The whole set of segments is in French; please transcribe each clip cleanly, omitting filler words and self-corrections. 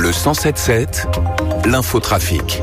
Le 107.7, l'infotrafic.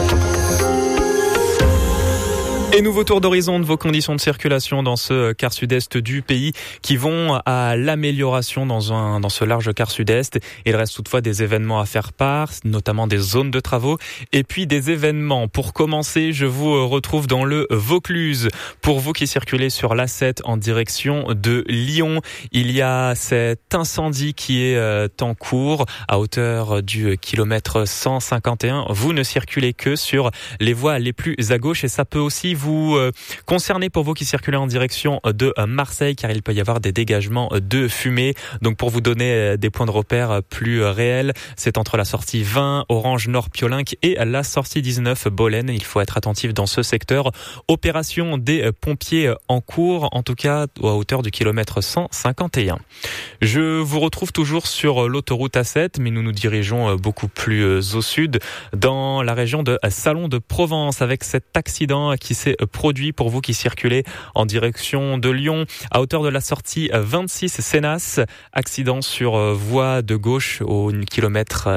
Et nouveau tour d'horizon de vos conditions de circulation dans ce quart sud-est du pays qui vont à l'amélioration dans ce large quart sud-est. Il reste toutefois des événements à faire part, notamment des zones de travaux et puis des événements. Pour commencer, je vous retrouve dans le Vaucluse. Pour vous qui circulez sur l'A7 en direction de Lyon, il y a cet incendie qui est en cours à hauteur du kilomètre 151. Vous ne circulez que sur les voies les plus à gauche et ça peut aussi vous concerner pour vous qui circulez en direction de Marseille car il peut y avoir des dégagements de fumée. Donc pour vous donner des points de repère plus réels, c'est entre la sortie 20 Orange Nord Piolinck et la sortie 19 Bolène. Il faut être attentif dans ce secteur. Opération des pompiers en cours, en tout cas à hauteur du kilomètre 151. Je vous retrouve toujours sur l'autoroute A7, mais nous nous dirigeons beaucoup plus au sud, dans la région de Salon de Provence, avec cet accident qui s'est produit pour vous qui circulez en direction de Lyon, à hauteur de la sortie 26 Sénas. Accident sur voie de gauche au kilomètre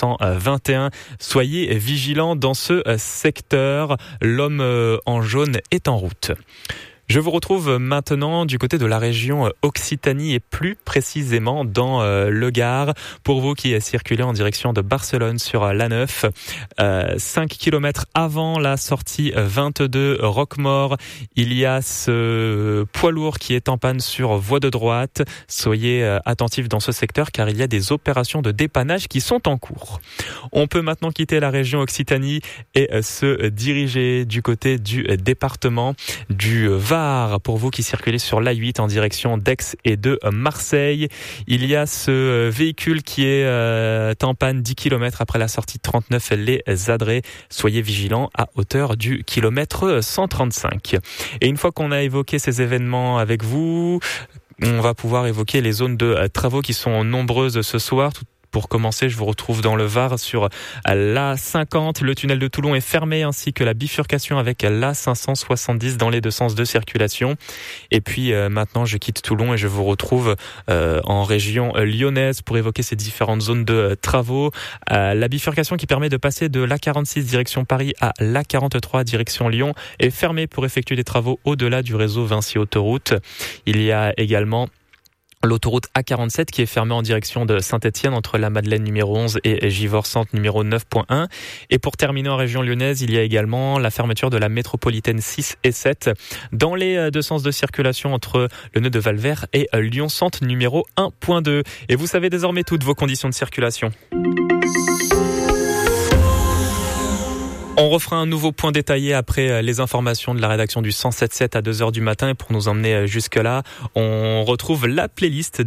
221. Soyez vigilants dans ce secteur. L'homme en jaune est en route. Je vous retrouve maintenant du côté de la région Occitanie et plus précisément dans le Gard. Pour vous qui circulez en direction de Barcelone sur l'A9, 5 km avant la sortie 22 Roquemaure, il y a ce poids lourd qui est en panne sur voie de droite. Soyez attentifs dans ce secteur car il y a des opérations de dépannage qui sont en cours. On peut maintenant quitter la région Occitanie et se diriger du côté du département du Var. Pour vous qui circulez sur l'A8 en direction d'Aix et de Marseille, il y a ce véhicule qui est en panne 10 km après la sortie 39 Les Adrets. Soyez vigilants à hauteur du kilomètre 135. Et une fois qu'on a évoqué ces événements avec vous, on va pouvoir évoquer les zones de travaux qui sont nombreuses ce soir. Pour commencer, je vous retrouve dans le Var sur l'A50. Le tunnel de Toulon est fermé ainsi que la bifurcation avec l'A570 dans les deux sens de circulation. Et puis maintenant, je quitte Toulon et je vous retrouve en région lyonnaise pour évoquer ces différentes zones de travaux. La bifurcation qui permet de passer de l'A46 direction Paris à l'A43 direction Lyon est fermée pour effectuer des travaux au-delà du réseau Vinci Autoroute. Il y a également l'autoroute A47 qui est fermée en direction de Saint-Étienne entre la Madeleine numéro 11 et Givors Centre numéro 9.1. Et pour terminer en région lyonnaise, il y a également la fermeture de la métropolitaine 6 et 7 dans les deux sens de circulation entre le nœud de Valvert et Lyon Centre numéro 1.2. Et vous savez désormais toutes vos conditions de circulation. On refera un nouveau point détaillé après les informations de la rédaction du 107.7 à 2h du matin. Et pour nous emmener jusque-là, on retrouve la playlist